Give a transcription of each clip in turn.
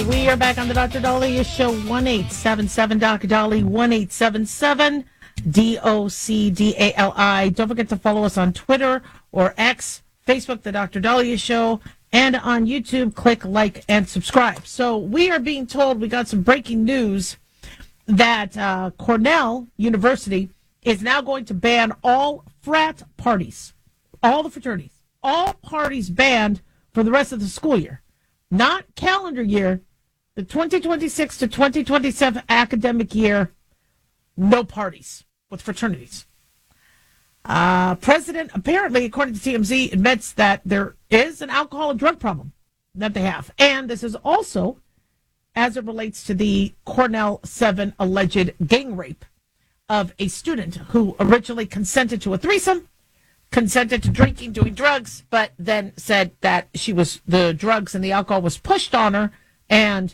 We are back on the Dr. Daliah Show, 1877 Dr. Dali, 1877 DOCDALI. Don't forget to follow us on Twitter or X, Facebook, the Dr. Daliah Show, and on YouTube. Click like and subscribe. So we are being told, we got some breaking news that Cornell University is now going to ban all frat parties, all the fraternities, all parties banned for the rest of the school year. Not calendar year, the 2026 to 2027 academic year, no parties with fraternities. President, apparently, according to TMZ, admits that there is an alcohol and drug problem that they have. And this is also as it relates to the Cornell 7 alleged gang rape of a student who originally consented to a threesome, consented to drinking, doing drugs, but then said that the drugs and the alcohol was pushed on her, and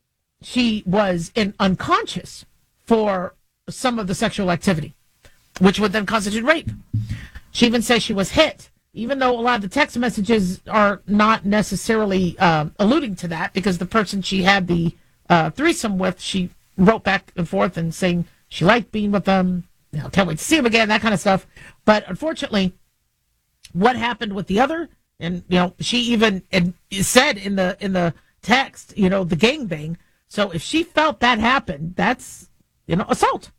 she was unconscious for some of the sexual activity, which would then constitute rape. She even says she was hit, even though a lot of the text messages are not necessarily alluding to that, because the person she had the threesome with, she wrote back and forth and saying she liked being with them, can't wait to see him again, that kind of stuff. But unfortunately, what happened with the other, and she even said in the text, the gangbang. So if she felt that happened, that's assault.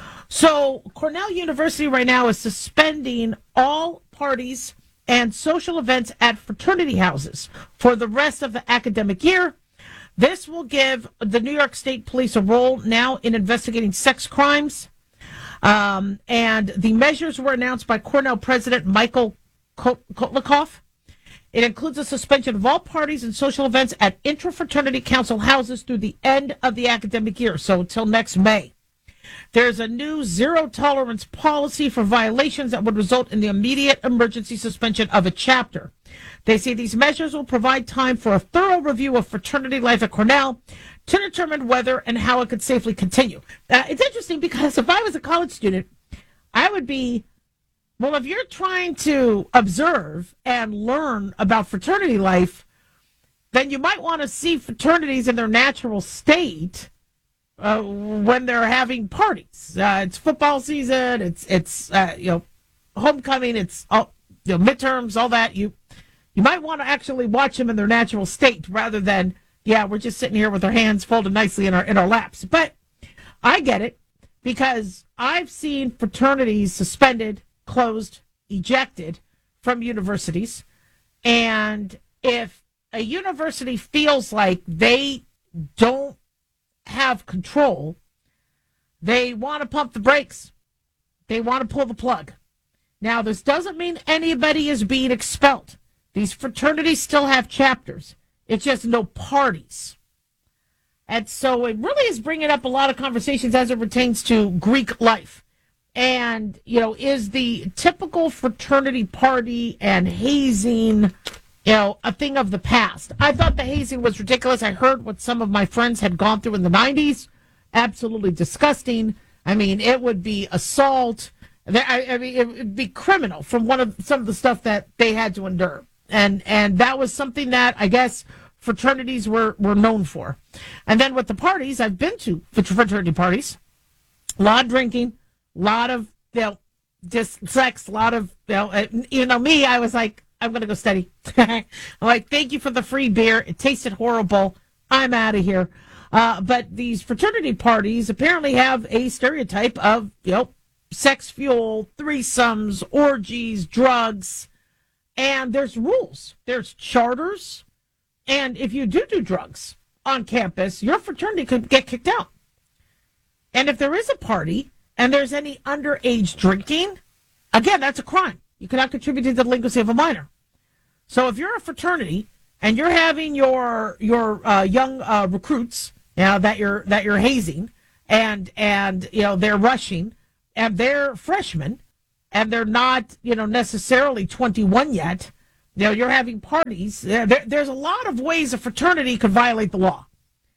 So Cornell University right now is suspending all parties and social events at fraternity houses for the rest of the academic year. This will give the New York State Police a role now in investigating sex crimes. And the measures were announced by Cornell President Michael Kotlikoff. It includes a suspension of all parties and social events at intra-fraternity council houses through the end of the academic year, so until next May. There's a new zero-tolerance policy for violations that would result in the immediate emergency suspension of a chapter. They say these measures will provide time for a thorough review of fraternity life at Cornell to determine whether and how it could safely continue. It's interesting because if I was a college student, I would be, well, if you're trying to observe and learn about fraternity life, then you might want to see fraternities in their natural state when they're having parties. It's football season. It's homecoming. It's midterms. All that. You might want to actually watch them in their natural state rather than we're just sitting here with our hands folded nicely in our laps. But I get it because I've seen fraternities suspended, closed, ejected from universities. And if a university feels like they don't have control, they want to pump the brakes. They want to pull the plug. Now, this doesn't mean anybody is being expelled. These fraternities still have chapters. It's just no parties. And so it really is bringing up a lot of conversations as it pertains to Greek life. And, is the typical fraternity party and hazing, a thing of the past? I thought the hazing was ridiculous. I heard what some of my friends had gone through in the 90s. Absolutely disgusting. I mean, it would be assault. It would be criminal from some of the stuff that they had to endure. And that was something that I guess fraternities were known for. And then with the parties, I've been to fraternity parties. A lot of drinking. A lot of, just sex, a lot of, me, I was like, I'm going to go steady. I'm like, thank you for the free beer. It tasted horrible. I'm out of here. But these fraternity parties apparently have a stereotype of, sex fuel, threesomes, orgies, drugs, and there's rules. There's charters. And if you do drugs on campus, your fraternity could get kicked out. And if there is a party, and there's any underage drinking, again, that's a crime. You cannot contribute to the delinquency of a minor. So if you're a fraternity and you're having your young recruits, that you're hazing, and they're rushing, and they're freshmen, and they're not necessarily 21 yet, you're having parties. There's a lot of ways a fraternity could violate the law.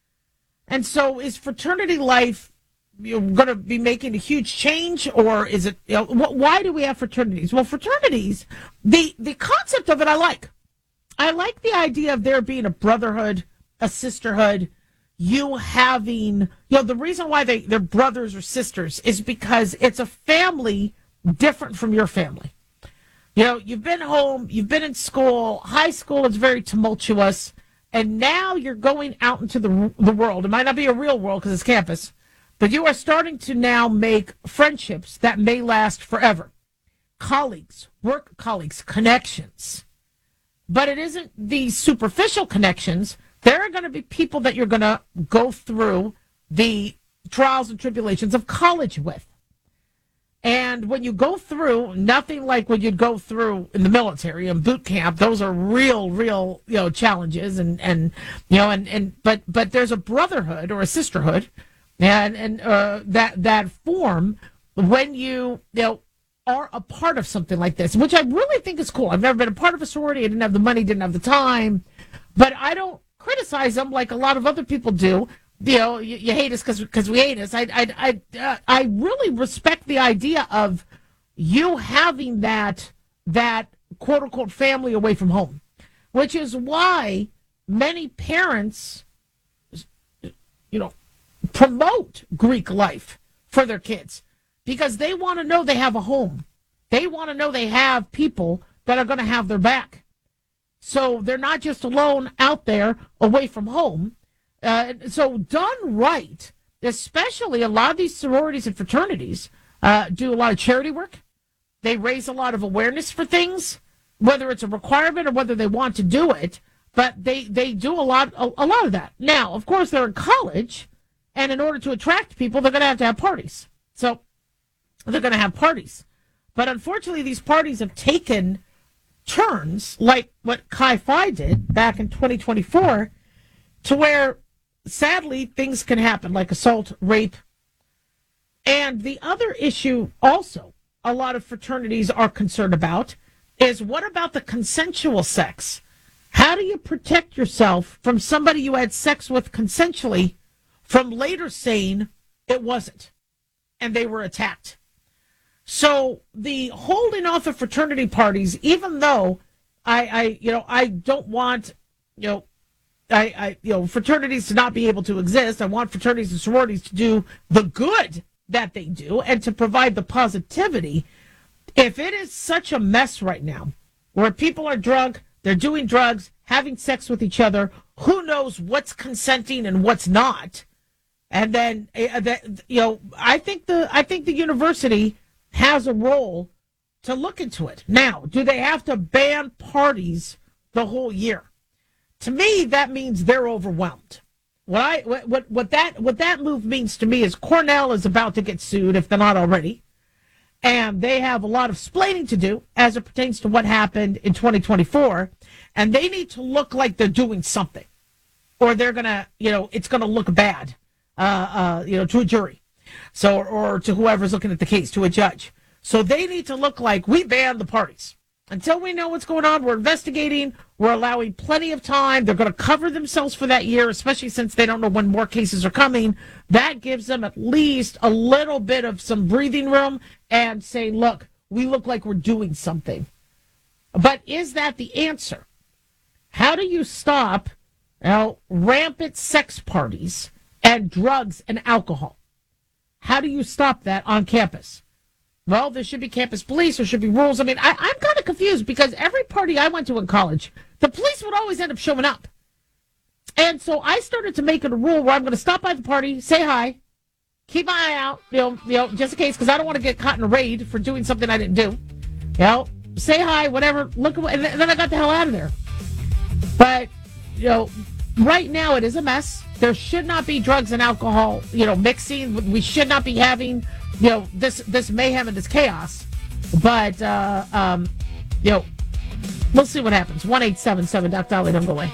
And so is fraternity life going to be making a huge change, or is it, why do we have fraternities? Well, fraternities, the concept of it, I like the idea of there being a brotherhood, a sisterhood, you having, the reason why they're brothers or sisters is because it's a family different from your family. You've been home, you've been in school, high school is very tumultuous, and now you're going out into the world. It might not be a real world because it's campus, but you are starting to now make friendships that may last forever. Colleagues, work colleagues, connections. But it isn't these superficial connections. There are going to be people that you're going to go through the trials and tribulations of college with. And when you go through, nothing like when you'd go through in the military and boot camp, those are real, challenges. But there's a brotherhood or a sisterhood and that form when you are a part of something like this, which I really think is cool. I've never been a part of a sorority. I didn't have the money, didn't have the time, but I don't criticize them like a lot of other people do. You hate us because we hate us. I really respect the idea of you having that quote unquote family away from home, which is why many parents, promote Greek life for their kids because they want to know they have a home. They want to know they have people that are going to have their back. So they're not just alone out there away from home. So done right, especially a lot of these sororities and fraternities do a lot of charity work. They raise a lot of awareness for things, whether it's a requirement or whether they want to do it. But they do a lot of that. Now, of course, they're in college, and in order to attract people, they're going to have parties. So they're going to have parties. But unfortunately, these parties have taken turns, like what Chi Phi did back in 2024, to where, sadly, things can happen, like assault, rape. And the other issue also a lot of fraternities are concerned about is what about the consensual sex? How do you protect yourself from somebody you had sex with consensually from later saying it wasn't and they were attacked? So the holding off of fraternity parties, even though I don't want, fraternities to not be able to exist. I want fraternities and sororities to do the good that they do and to provide the positivity. If it is such a mess right now where people are drunk, they're doing drugs, having sex with each other, who knows what's consenting and what's not. And then, I think the university has a role to look into it. Now, do they have to ban parties the whole year? To me, that means they're overwhelmed. What that move means to me is Cornell is about to get sued if they're not already, and they have a lot of splaining to do as it pertains to what happened in 2024, and they need to look like they're doing something, or they're gonna, it's gonna look bad, to a jury, or to whoever's looking at the case, to a judge. So they need to look like we banned the parties. Until we know what's going on, we're investigating. We're allowing plenty of time. They're going to cover themselves for that year, especially since they don't know when more cases are coming. That gives them at least a little bit of some breathing room and saying, look, we look like we're doing something. But is that the answer? How do you stop rampant sex parties and drugs and alcohol? How do you stop that on campus? Well, there should be campus police. There should be rules. I mean, I'm kind of confused because every party I went to in college, the police would always end up showing up. And so I started to make it a rule where I'm going to stop by the party, say hi, keep my eye out, just in case, because I don't want to get caught in a raid for doing something I didn't do. Say hi, whatever, look away, and then I got the hell out of there. But, right now it is a mess. There should not be drugs and alcohol, mixing. We should not be having, this mayhem and this chaos. But, we'll see what happens. 1-877 Doc Dolly, don't go away.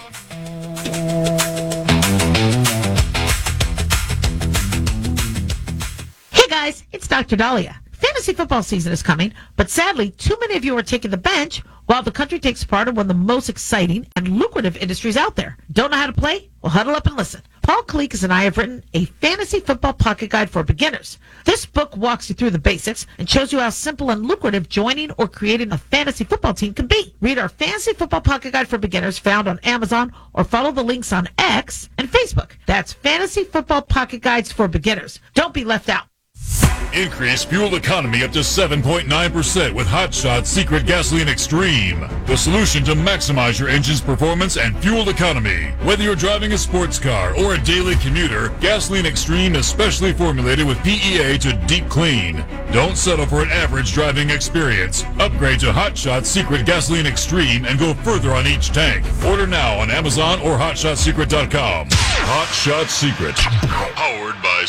Hey guys, it's Dr. Dahlia. Fantasy football season is coming, but sadly, too many of you are taking the bench while the country takes part in one of the most exciting and lucrative industries out there. Don't know how to play? Well, huddle up and listen. Paul Kalikas and I have written a fantasy football pocket guide for beginners. This book walks you through the basics and shows you how simple and lucrative joining or creating a fantasy football team can be. Read our fantasy football pocket guide for beginners found on Amazon or follow the links on X and Facebook. That's Fantasy Football Pocket Guides for Beginners. Don't be left out. Increase fuel economy up to 7.9% with Hot Shot Secret Gasoline Extreme. The solution to maximize your engine's performance and fuel economy. Whether you're driving a sports car or a daily commuter, Gasoline Extreme is specially formulated with PEA to deep clean. Don't settle for an average driving experience. Upgrade to Hot Shot Secret Gasoline Extreme and go further on each tank. Order now on Amazon or HotShotSecret.com. Hot Shot Secret. Powered by...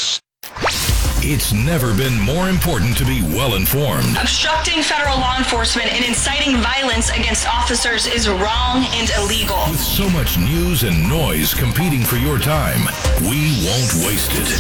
It's never been more important to be well-informed. Obstructing federal law enforcement and inciting violence against officers is wrong and illegal. With so much news and noise competing for your time, we won't waste it.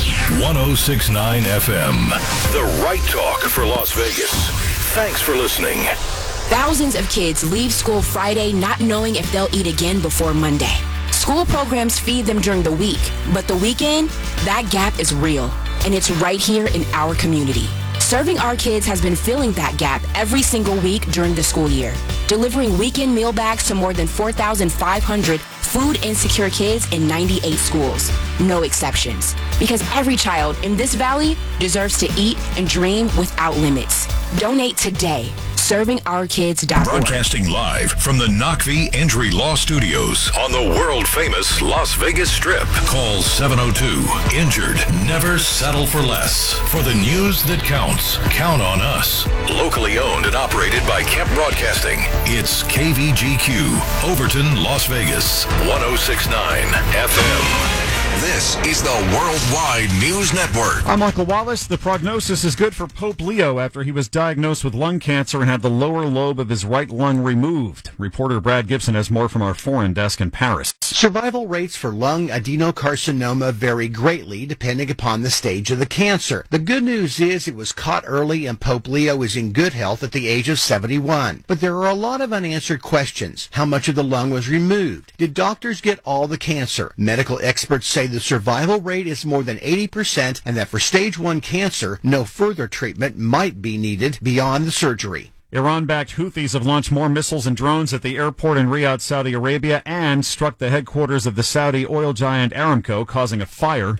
106.9 FM, the right talk for Las Vegas. Thanks for listening. Thousands of kids leave school Friday not knowing if they'll eat again before Monday. School programs feed them during the week, but the weekend, that gap is real. And it's right here in our community. Serving Our Kids has been filling that gap every single week during the school year, delivering weekend meal bags to more than 4,500 food insecure kids in 98 schools. No exceptions. Because every child in this valley deserves to eat and dream without limits. Donate today. ServingOurKids.org. Broadcasting live from the Knockvie Injury Law Studios on the world-famous Las Vegas Strip. Call 702-INJURED. Never settle for less. For the news that counts, count on us. Locally owned and operated by Kemp Broadcasting. It's KVGQ, Overton, Las Vegas, 106.9 FM. This is the Worldwide News Network. I'm Michael Wallace. The prognosis is good for Pope Leo after he was diagnosed with lung cancer and had the lower lobe of his right lung removed. Reporter Brad Gibson has more from our foreign desk in Paris. Survival rates for lung adenocarcinoma vary greatly depending upon the stage of the cancer. The good news is it was caught early and Pope Leo is in good health at the age of 71. But there are a lot of unanswered questions. How much of the lung was removed? Did doctors get all the cancer? Medical experts say the survival rate is more than 80% and that for stage 1 cancer, no further treatment might be needed beyond the surgery. Iran-backed Houthis have launched more missiles and drones at the airport in Riyadh, Saudi Arabia, and struck the headquarters of the Saudi oil giant Aramco, causing a fire.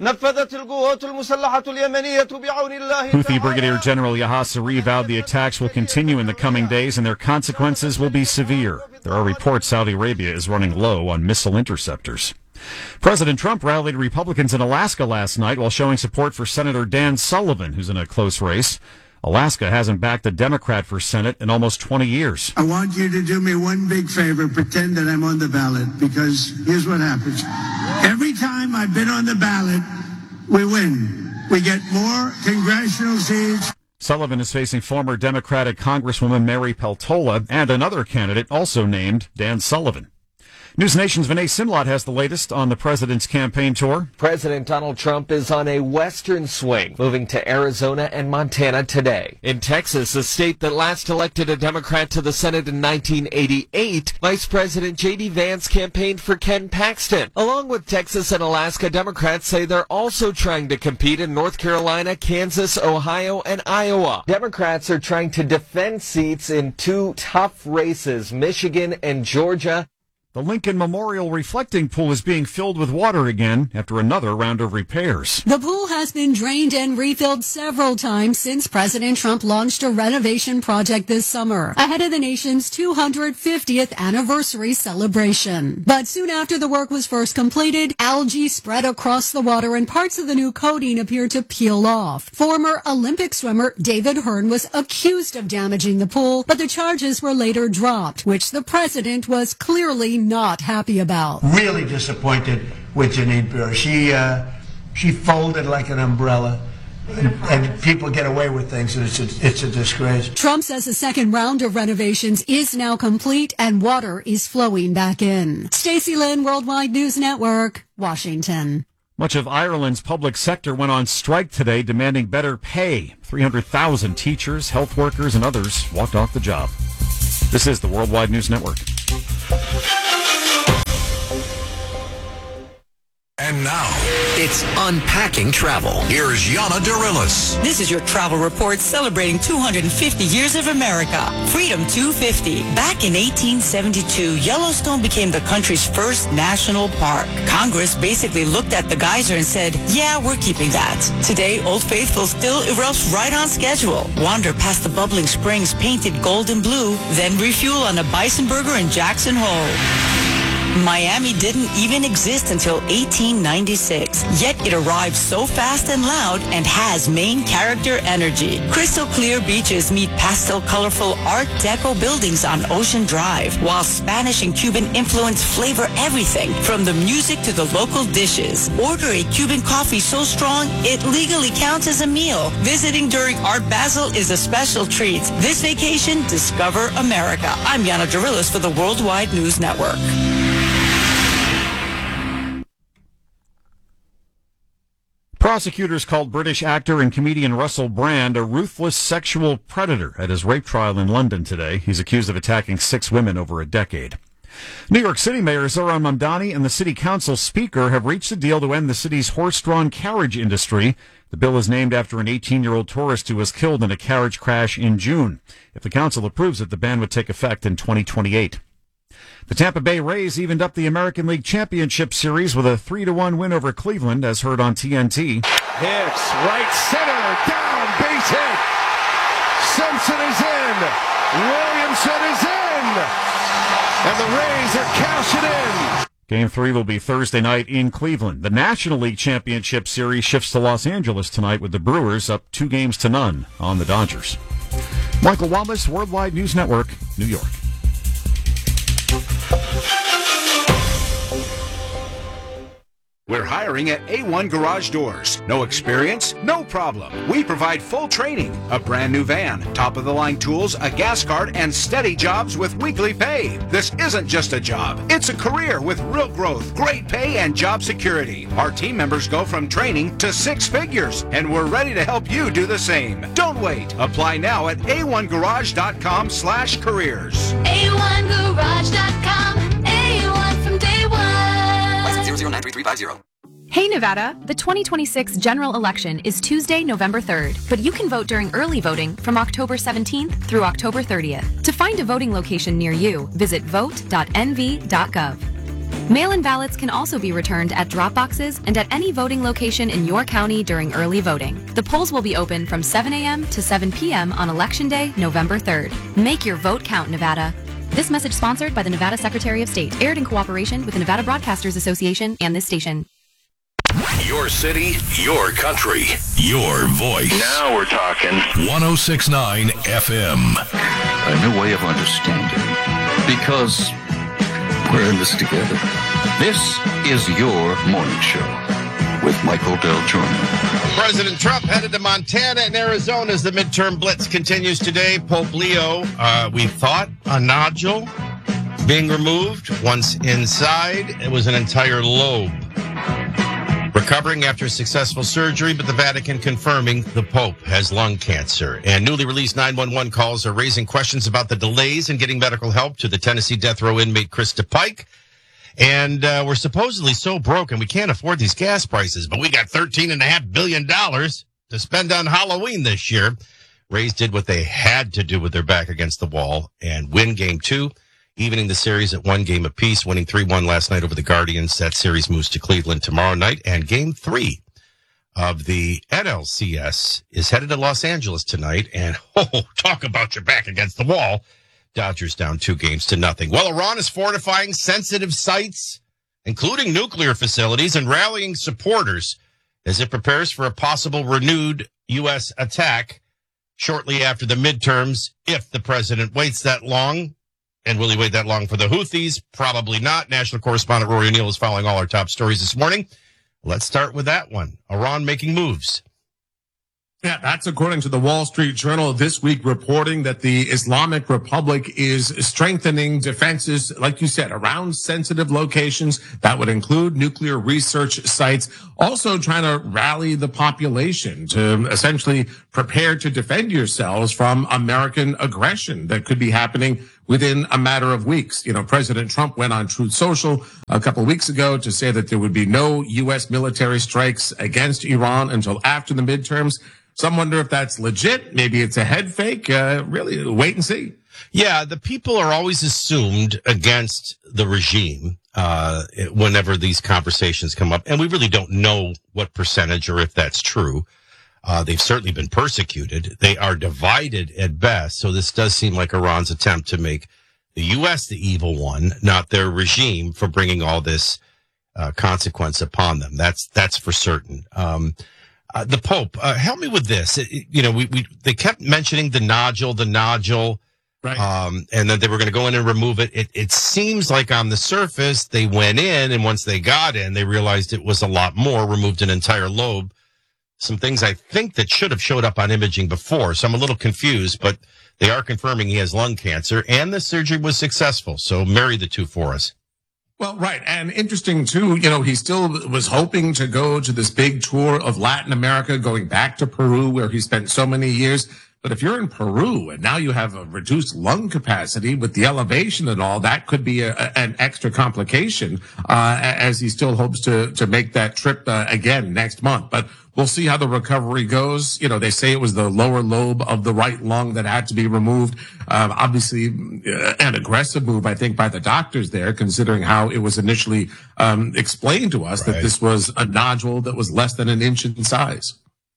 Houthi Brigadier General Yahya Saree vowed the attacks will continue in the coming days and their consequences will be severe. There are reports Saudi Arabia is running low on missile interceptors. President Trump rallied Republicans in Alaska last night while showing support for Senator Dan Sullivan, who's in a close race. Alaska hasn't backed a Democrat for Senate in almost 20 years. I want you to do me one big favor, pretend that I'm on the ballot, because here's what happens. Every time I've been on the ballot, we win. We get more congressional seats. Sullivan is facing former Democratic Congresswoman Mary Peltola and another candidate also named Dan Sullivan. News Nation's Vinay Simlot has the latest on the president's campaign tour. President Donald Trump is on a western swing, moving to Arizona and Montana today. In Texas, a state that last elected a Democrat to the Senate in 1988, Vice President J.D. Vance campaigned for Ken Paxton. Along with Texas and Alaska, Democrats say they're also trying to compete in North Carolina, Kansas, Ohio, and Iowa. Democrats are trying to defend seats in two tough races, Michigan and Georgia. The Lincoln Memorial Reflecting Pool is being filled with water again after another round of repairs. The pool has been drained and refilled several times since President Trump launched a renovation project this summer, ahead of the nation's 250th anniversary celebration. But soon after the work was first completed, algae spread across the water and parts of the new coating appeared to peel off. Former Olympic swimmer David Hearn was accused of damaging the pool, but the charges were later dropped, which the president was clearly not happy about. Really disappointed with Janine Pirro. She folded like an umbrella, and people get away with things, and it's a disgrace. Trump says the second round of renovations is now complete and water is flowing back in. Stacey Lynn, Worldwide News Network, Washington. Much of Ireland's public sector went on strike today demanding better pay. 300,000 teachers, health workers, and others walked off the job. This is the Worldwide News Network. And now, it's Unpacking Travel. Here's Yana Dorillis. This is your travel report celebrating 250 years of America. Freedom 250. Back in 1872, Yellowstone became the country's first national park. Congress basically looked at the geyser and said, yeah, we're keeping that. Today, Old Faithful still erupts right on schedule. Wander past the bubbling springs painted gold and blue, then refuel on a bison burger in Jackson Hole. Miami didn't even exist until 1896, yet it arrived so fast and loud and has main character energy. Crystal clear beaches meet pastel colorful Art Deco buildings on Ocean Drive, while Spanish and Cuban influence flavor everything from the music to the local dishes. Order a Cuban coffee so strong it legally counts as a meal. Visiting during Art Basel is a special treat. This vacation, discover America. I'm Yana Dorillis for the Worldwide News Network. Prosecutors called British actor and comedian Russell Brand a ruthless sexual predator at his rape trial in London today. He's accused of attacking 6 women over a decade. New York City Mayor Zohran Mamdani and the City Council Speaker have reached a deal to end the city's horse-drawn carriage industry. The bill is named after an 18-year-old tourist who was killed in a carriage crash in June. If the council approves it, the ban would take effect in 2028. The Tampa Bay Rays evened up the American League Championship Series with a 3-1 win over Cleveland, as heard on TNT. Hits right center, down, base hit. Simpson is in. Williamson is in. And the Rays are cashing in. Game 3 will be Thursday night in Cleveland. The National League Championship Series shifts to Los Angeles tonight with the Brewers up 2-0 on the Dodgers. Michael Wallace, Worldwide News Network, New York. We're hiring at A1 Garage Doors. No experience? No problem. We provide full training, a brand new van, top-of-the-line tools, a gas card, and steady jobs with weekly pay. This isn't just a job. It's a career with real growth, great pay, and job security. Our team members go from training to 6 figures, and we're ready to help you do the same. Don't wait. Apply now at a1garage.com/careers. A1garage.com. A1 from day one. License 0093350. Hey Nevada, the 2026 general election is Tuesday, November 3rd, but you can vote during early voting from October 17th through October 30th. To find a voting location near you, visit vote.nv.gov. Mail-in ballots can also be returned at drop boxes and at any voting location in your county during early voting. The polls will be open from 7 a.m. to 7 p.m. on Election Day, November 3rd. Make your vote count, Nevada. This message sponsored by the Nevada Secretary of State, aired in cooperation with the Nevada Broadcasters Association and this station. Your city, your country, your voice. Now we're talking. 106.9 FM. A new way of understanding. Because we're in this together. This is your morning show with Michael Del Giorno. President Trump headed to Montana and Arizona as the midterm blitz continues today. Pope Leo, we thought a nodule being removed. Once inside, it was an entire lobe. Recovering after successful surgery, but the Vatican confirming the Pope has lung cancer. And newly released 911 calls are raising questions about the delays in getting medical help to the Tennessee death row inmate Krista Pike. And we're supposedly so broken we can't afford these gas prices, but we got $13.5 billion to spend on Halloween this year. Rays did what they had to do with their back against the wall and win Game 2. Evening the series at 1 game apiece, winning 3-1 last night over the Guardians. That series moves to Cleveland tomorrow night. And Game 3 of the NLCS is headed to Los Angeles tonight. And, talk about your back against the wall. Dodgers down 2-0. Well, Iran is fortifying sensitive sites, including nuclear facilities, and rallying supporters as it prepares for a possible renewed U.S. attack shortly after the midterms, if the president waits that long. And will he wait that long for the Houthis? Probably not. National correspondent Rory O'Neill is following all our top stories this morning. Let's start with that one. Iran making moves. Yeah, that's according to the Wall Street Journal this week, reporting that the Islamic Republic is strengthening defenses, like you said, around sensitive locations. That would include nuclear research sites, also trying to rally the population to essentially prepare to defend yourselves from American aggression that could be happening within a matter of weeks. President Trump went on Truth Social a couple of weeks ago to say that there would be no U.S. military strikes against Iran until after the midterms. Some wonder if that's legit. Maybe it's a head fake. Really, wait and see. Yeah, the people are always assumed against the regime whenever these conversations come up. And we really don't know what percentage or if that's true. They've certainly been persecuted. They are divided at best. So this does seem like Iran's attempt to make the U.S. the evil one, not their regime, for bringing all this consequence upon them. That's for certain. The Pope, help me with this. They kept mentioning the nodule. Right. And then they were going to go in and remove it. It seems like on the surface they went in, and once they got in, they realized it was a lot more, removed an entire lobe. Some things I think that should have showed up on imaging before. So I'm a little confused, but they are confirming he has lung cancer, and the surgery was successful. So marry the two for us. Well, right. And interesting, too, he still was hoping to go to this big tour of Latin America, going back to Peru, where he spent so many years. But if you're in Peru and now you have a reduced lung capacity with the elevation and all, that could be an extra complication as he still hopes to make that trip again next month. But we'll see how the recovery goes. They say it was the lower lobe of the right lung that had to be removed. Obviously, an aggressive move, I think, by the doctors there, considering how it was initially explained to us that this was a nodule that was less than an inch in size.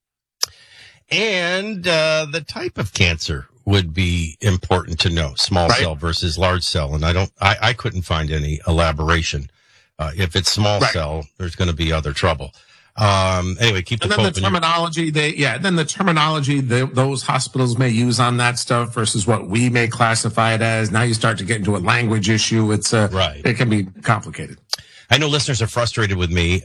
And the type of cancer would be important to know, small cell versus large cell. And I couldn't find any elaboration. If it's small cell, there's going to be other trouble. Anyway, keep the Pope. And then the terminology those hospitals may use on that stuff versus what we may classify it as. Now you start to get into a language issue. It can be complicated. I know listeners are frustrated with me.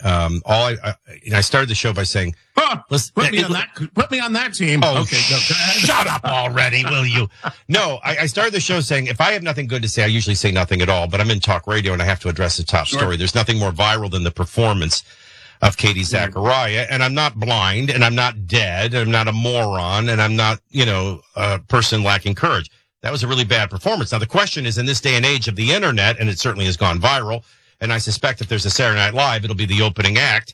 I started the show by saying, put me on that team. Oh, okay, go ahead. Shut up already, will you? No, I started the show saying if I have nothing good to say, I usually say nothing at all, but I'm in talk radio and I have to address the top story. There's nothing more viral than the performance of Katie Zachariah, and I'm not blind, and I'm not dead, and I'm not a moron, and I'm not, a person lacking courage. That was a really bad performance. Now, the question is, in this day and age of the internet, and it certainly has gone viral, and I suspect if there's a Saturday Night Live, it'll be the opening act.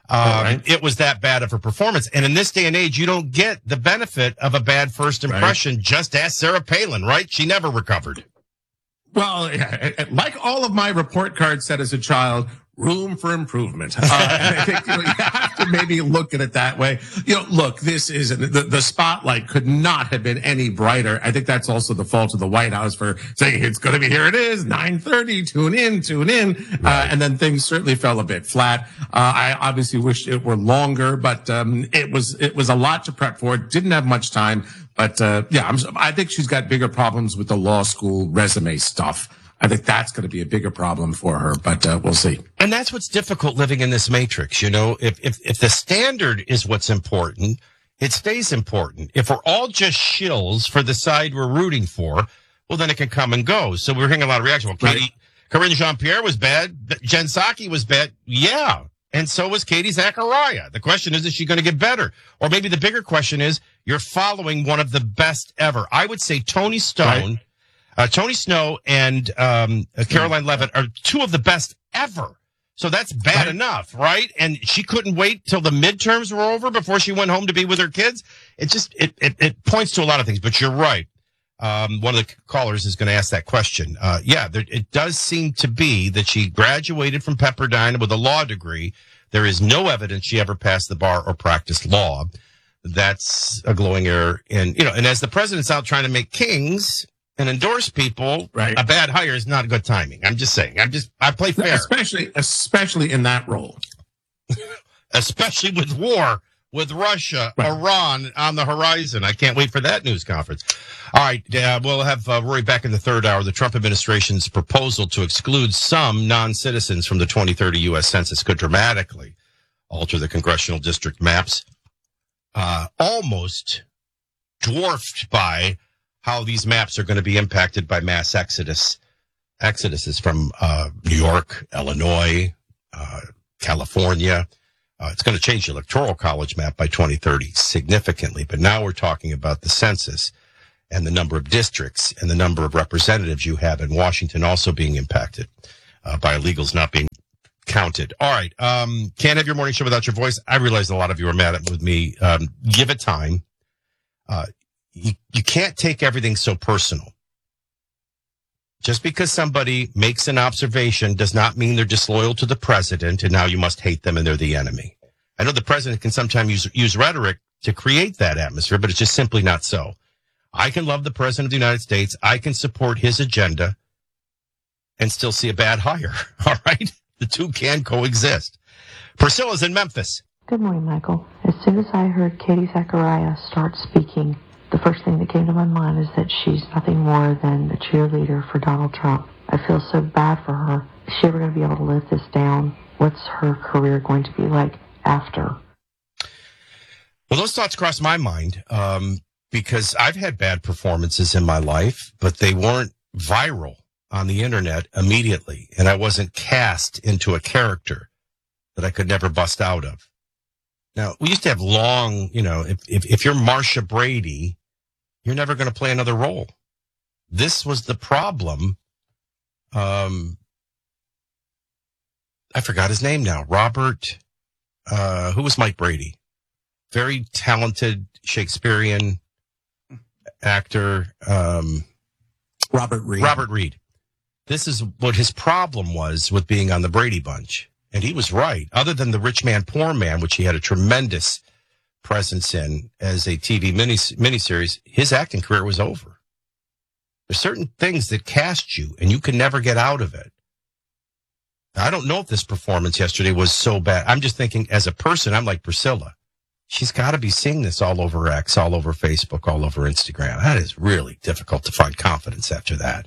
It was that bad of a performance. And in this day and age, you don't get the benefit of a bad first impression. Just ask Sarah Palin, right? She never recovered. Well, like all of my report cards said as a child, room for improvement. And I think you have to maybe look at it that way. Look, this is the spotlight could not have been any brighter. I think that's also the fault of the White House for saying it's going to be, here it is, 9:30, tune in. And then things certainly fell a bit flat. I obviously wish it were longer, but it was a lot to prep for. Didn't have much time. But I think she's got bigger problems with the law school resume stuff. I think that's going to be a bigger problem for her, but we'll see. And that's what's difficult living in this matrix. If the standard is what's important, it stays important. If we're all just shills for the side we're rooting for, well, then it can come and go. So we're hearing a lot of reaction. Well, Karine Jean-Pierre was bad. Jen Psaki was bad. Yeah. And so was Katie Zachariah. The question is she going to get better? Or maybe the bigger question is, you're following one of the best ever. I would say Tony Stone, Tony Snow and Caroline Levitt are two of the best ever. So that's bad enough, right? And she couldn't wait till the midterms were over before she went home to be with her kids. It points to a lot of things, but you're right. One of the callers is going to ask that question. It does seem to be that she graduated from Pepperdine with a law degree. There is no evidence she ever passed the bar or practiced law. That's a glowing error. And as the president's out trying to make kings and endorse people, a bad hire is not good timing. I'm just saying. I play fair. Especially in that role. Especially with war with Russia, Iran on the horizon. I can't wait for that news conference. All right, we'll have Rory back in the third hour. The Trump administration's proposal to exclude some non-citizens from the 2030 U.S. Census could dramatically alter the congressional district maps, almost dwarfed by how these maps are going to be impacted by mass exoduses from New York, Illinois, California. It's going to change the Electoral College map by 2030 significantly. But now we're talking about the census. and the number of districts and the number of representatives you have in Washington also being impacted by illegals not being counted. All right. Can't have your morning show without your voice. I realize a lot of you are mad with me. Give it time. You can't take everything so personal. Just because somebody makes an observation does not mean they're disloyal to the president and now you must hate them and they're the enemy. I know the president can sometimes use rhetoric to create that atmosphere, but it's just simply not so. I can love the president of the United States. I can support his agenda and still see a bad hire. All right? The two can coexist. Priscilla's in Memphis. Good morning, Michael. As soon as I heard Katie Zachariah start speaking, the first thing that came to my mind is that she's nothing more than the cheerleader for Donald Trump. I feel so bad for her. Is she ever going to be able to live this down? What's her career going to be like after? Well, those thoughts crossed my mind because I've had bad performances in my life, but they weren't viral on the internet immediately, and I wasn't cast into a character that I could never bust out of. Now, we used to have long, if you're Marsha Brady, you're never going to play another role. This was the problem. I forgot his name now. Robert, who was Mike Brady? Very talented Shakespearean actor. Robert Reed. Robert Reed. This is what his problem was with being on the Brady Bunch. And he was right. Other than The Rich Man, Poor Man, which he had a tremendous presence in as a TV miniseries, his acting career was over. There's certain things that cast you, and you can never get out of it. I don't know if this performance yesterday was so bad. I'm just thinking, as a person, I'm like Priscilla. She's got to be seeing this all over X, all over Facebook, all over Instagram. That is really difficult to find confidence after that.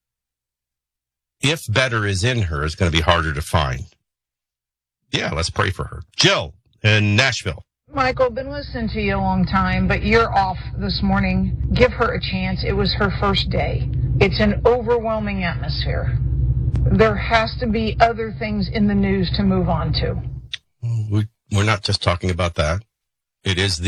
If better is in her, it's going to be harder to find. Yeah, let's pray for her. Jill in Nashville. Michael, been listening to you a long time, but you're off this morning. Give her a chance. It was her first day. It's an overwhelming atmosphere. There has to be other things in the news to move on to. We're not just talking about that. It is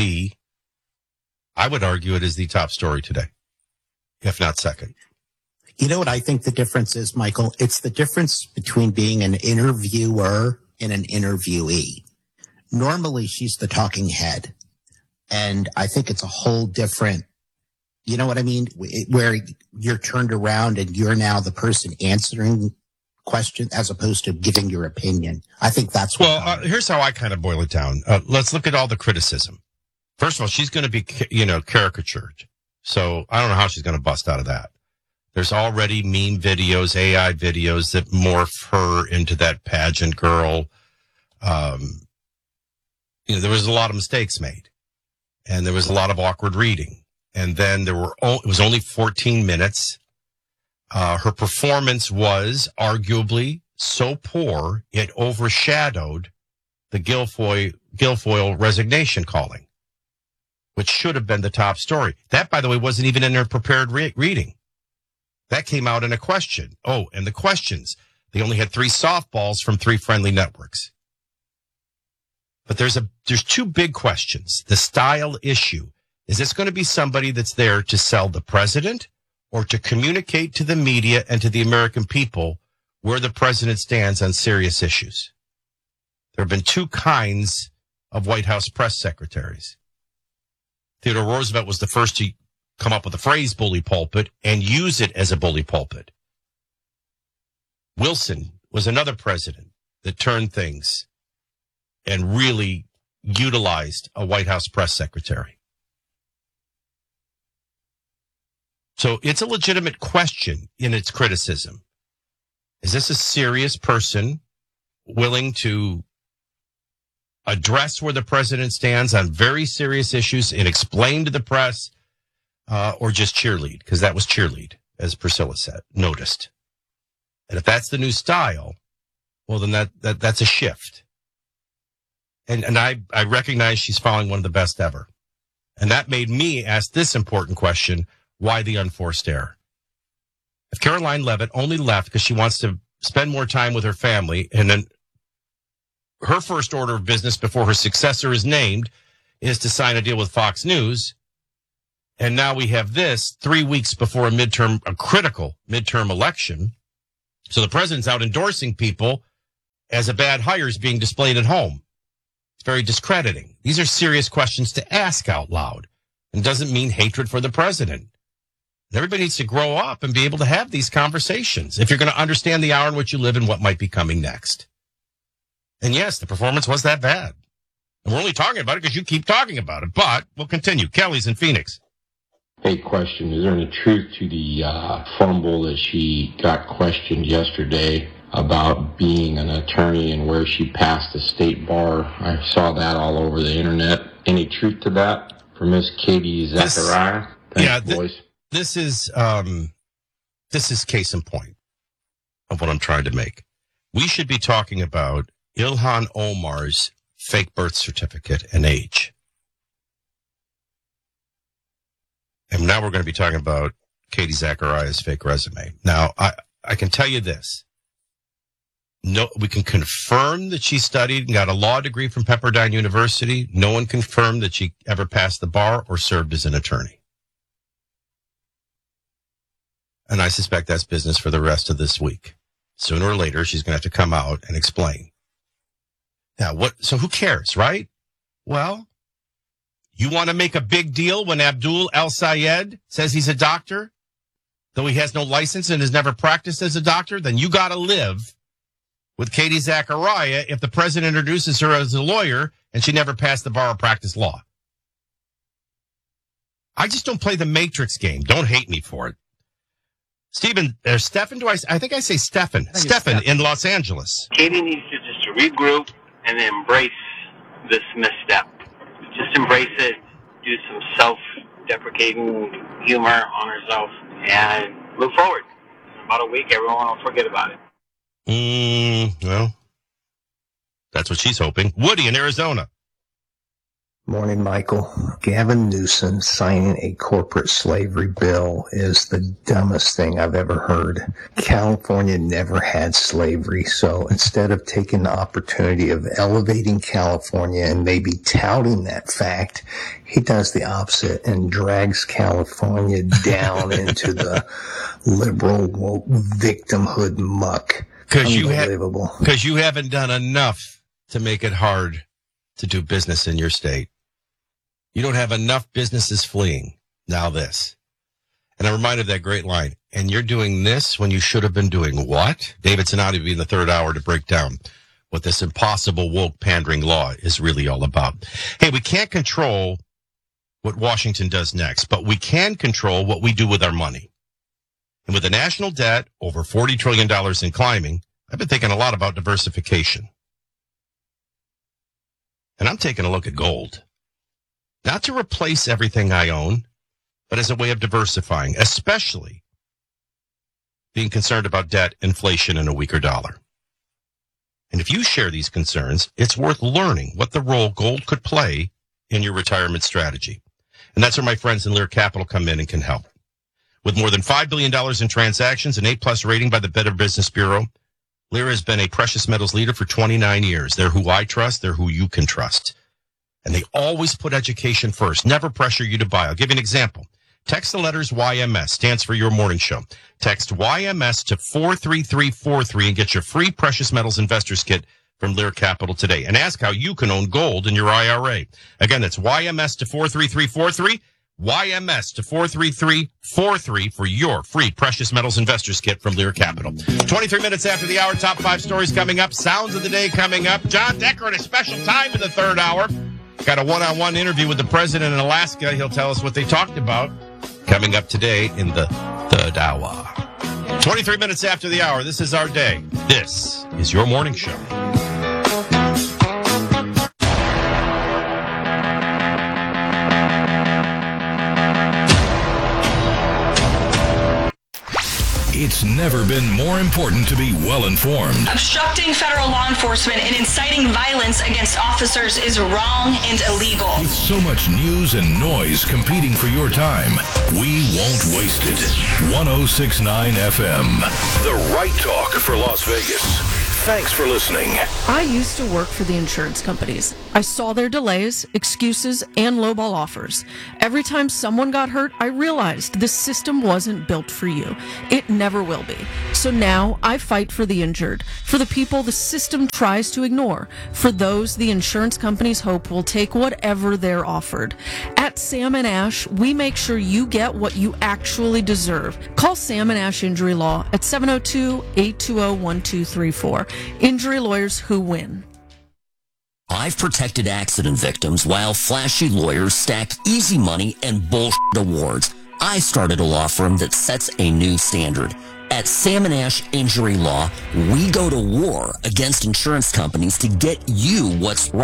I would argue it is the top story today, if not second. You know what I think the difference is, Michael? It's the difference between being an interviewer and an interviewee. Normally, she's the talking head. And I think it's a whole different, you know what I mean? Where you're turned around and you're now the person answering questions as opposed to giving your opinion. I think that's what. Here's how I kind of boil it down. Let's look at all the criticism. First of all, she's going to be, caricatured. So I don't know how she's going to bust out of that. There's already meme videos, AI videos that morph her into that pageant girl. There was a lot of mistakes made, and there was a lot of awkward reading. And then it was only 14 minutes. Her performance was arguably so poor, it overshadowed the Guilfoyle resignation calling, which should have been the top story. That, by the way, wasn't even in her prepared reading. That came out in a question. Oh, and the questions. They only had 3 softballs from 3 friendly networks. But there's two big questions. The style issue. Is this going to be somebody that's there to sell the president or to communicate to the media and to the American people where the president stands on serious issues? There have been 2 kinds of White House press secretaries. Theodore Roosevelt was the first to come up with the phrase bully pulpit and use it as a bully pulpit. Wilson was another president that turned things and really utilized a White House press secretary. So it's a legitimate question in its criticism. Is this a serious person willing to address where the president stands on very serious issues and explain to the press, or just cheerlead? Because that was cheerlead, as Priscilla noticed. And if that's the new style, well, then that's a shift. And I recognize she's following one of the best ever. And that made me ask this important question: why the unforced error? If Caroline Leavitt only left because she wants to spend more time with her family, and then her first order of business before her successor is named is to sign a deal with Fox News, And now we have this 3 weeks before a critical midterm election. So the president's out endorsing people as a bad hire is being displayed at home. It's very discrediting. These are serious questions to ask out loud, and doesn't mean hatred for the president. Everybody needs to grow up and be able to have these conversations if you're going to understand the hour in which you live and what might be coming next. And yes, the performance was that bad. And we're only talking about it because you keep talking about it, but we'll continue. Kelly's in Phoenix. Hey, question. Is there any truth to the fumble that she got questioned yesterday about being an attorney and where she passed the state bar? I saw that all over the internet. Any truth to that for Miss Katie Zachariah? Thanks, boys. This is case in point of what I'm trying to make. We should be talking about Ilhan Omar's fake birth certificate and age. And now we're going to be talking about Katie Zachariah's fake resume. Now, I can tell you this. No, we can confirm that she studied and got a law degree from Pepperdine University. No one confirmed that she ever passed the bar or served as an attorney. And I suspect that's business for the rest of this week. Sooner or later, she's going to have to come out and explain. Now, so who cares, right? Well, you want to make a big deal when Abdul El-Sayed says he's a doctor, though he has no license and has never practiced as a doctor? Then you got to live with Katie Zachariah if the president introduces her as a lawyer and she never passed the bar or practiced law. I just don't play the Matrix game. Don't hate me for it. Stephen, I think I say Stephen in Los Angeles. Katie needs to just regroup and embrace this misstep. Just embrace it, do some self-deprecating humor on herself, and move forward. In about a week, everyone will forget about it. Well, that's what she's hoping. Woody in Arizona. Morning, Michael. Gavin Newsom signing a corporate slavery bill is the dumbest thing I've ever heard. California never had slavery, so instead of taking the opportunity of elevating California and maybe touting that fact, he does the opposite and drags California down into the liberal woke victimhood muck. Unbelievable. Because you haven't done enough to make it hard to do business in your state. You don't have enough businesses fleeing. Now this. And I'm reminded of that great line. And you're doing this when you should have been doing what? David Sinati will be in the third hour to break down what this impossible woke pandering law is really all about. Hey, we can't control what Washington does next, but we can control what we do with our money. And with the national debt over $40 trillion and climbing, I've been thinking a lot about diversification. And I'm taking a look at gold. Not to replace everything I own, but as a way of diversifying, especially being concerned about debt, inflation, and a weaker dollar. And if you share these concerns, it's worth learning what the role gold could play in your retirement strategy. And that's where my friends in Lear Capital come in and can help. With more than $5 billion in transactions, an A+ rating by the Better Business Bureau, Lear has been a precious metals leader for 29 years. They're who I trust. They're who you can trust. And they always put education first, never pressure you to buy. I'll give you an example. Text the letters YMS, stands for Your Morning Show. Text YMS to 43343 and get your free precious metals investors kit from Lear Capital today. And ask how you can own gold in your IRA. Again, that's YMS to 43343. YMS to 43343 for your free precious metals investors kit from Lear Capital. 23 minutes after the hour, top 5 stories coming up. Sounds of the day coming up. John Decker at a special time in the third hour. Got a one-on-one interview with the president in Alaska. He'll tell us what they talked about. Coming up today in the third hour. 23 minutes after the hour. This is our day. This is your morning show. It's never been more important to be well-informed. Obstructing federal law enforcement and inciting violence against officers is wrong and illegal. With so much news and noise competing for your time, we won't waste it. 106.9 FM. The right talk for Las Vegas. Thanks for listening. I used to work for the insurance companies. I saw their delays, excuses, and lowball offers. Every time someone got hurt, I realized this system wasn't built for you. It never will be. So now I fight for the injured, for the people the system tries to ignore, for those the insurance companies hope will take whatever they're offered. At Sam & Ash, we make sure you get what you actually deserve. Call Sam & Ash Injury Law at 702-820-1234. Injury lawyers who win. I've protected accident victims while flashy lawyers stack easy money and bullshit awards. I started a law firm that sets a new standard. At Sam & Ash Injury Law, we go to war against insurance companies to get you what's right.